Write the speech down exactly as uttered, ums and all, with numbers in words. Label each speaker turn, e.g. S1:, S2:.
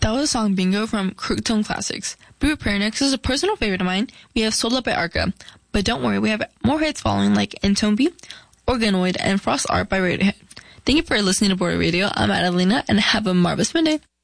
S1: That was a song Bingo from Crooked Classics. Be Prepared next is a personal favorite of mine. We have Sold Out by Arca. But don't worry, we have more hits following like Entombed, Organoid, and Frost Art by Radiohead. Thank you for listening to Border Radio. I'm Adelina, and have a marvelous Monday.